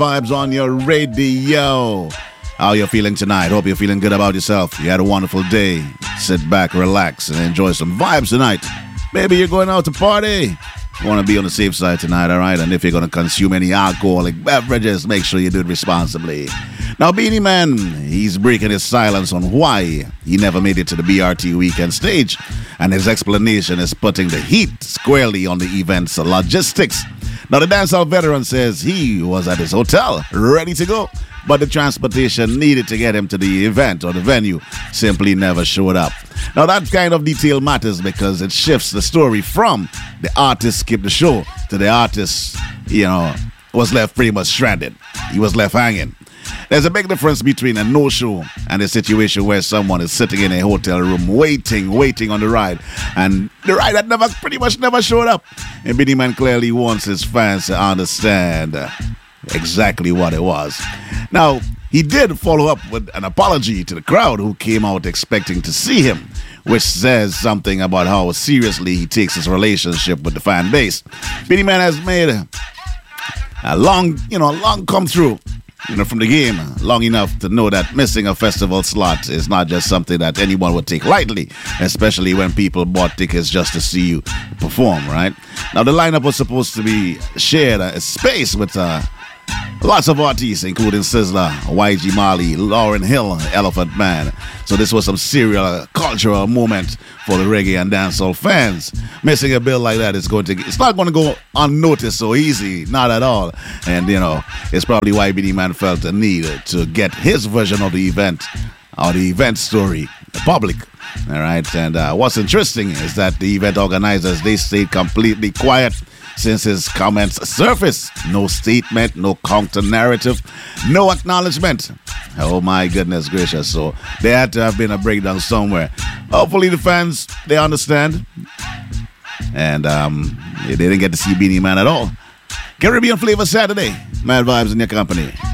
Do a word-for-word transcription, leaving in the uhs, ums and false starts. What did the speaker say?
Vibes on your radio. How you feeling tonight? Hope you're feeling good about yourself. You had a wonderful day. Sit back, relax, and enjoy some vibes tonight. Maybe you're going out to party. You want to be on the safe side tonight, all right? And if you're going to consume any alcoholic beverages, make sure you do it responsibly. Now, Beenie Man, he's breaking his silence on why he never made it to the B R T weekend stage. And his explanation is putting the heat squarely on the event's logistics. Now, the dancehall veteran says he was at his hotel, ready to go, but the transportation needed to get him to the event or the venue simply never showed up. Now, that kind of detail matters because it shifts the story from the artist skipped the show to the artist, you know, was left pretty much stranded. He was left hanging. There's a big difference between a no-show and a situation where someone is sitting in a hotel room waiting, waiting on the ride, and the ride had never, pretty much never showed up. And Beenie Man clearly wants his fans to understand uh, exactly what it was. Now, he did follow up with an apology to the crowd who came out expecting to see him, which says something about how seriously he takes his relationship with the fan base. Beenie Man has made a, a long, you know, a long come through. You know, from the game long enough to know that missing a festival slot is not just something that anyone would take lightly, especially when people bought tickets just to see you perform, right? Now, the lineup was supposed to be shared a space with uh, lots of artists, including Sizzla, Y G Mali, Lauryn Hill, Elephant Man. So this was some serial cultural moment for the reggae and dancehall fans. Missing a bill like that is going to, it's not going to go unnoticed so easy, not at all. And, you know, it's probably why Beenie Man felt the need to get his version of the event, or the event story, public. All right, and uh, what's interesting is that the event organizers, they stayed completely quiet since his comments surfaced. No statement, no counter narrative, no acknowledgement. Oh my goodness gracious. So there had to have been a breakdown somewhere. Hopefully the fans, they understand. And um, they didn't get to see Beenie Man at all. Caribbean Flavor Saturday. Mad Vibes in your company.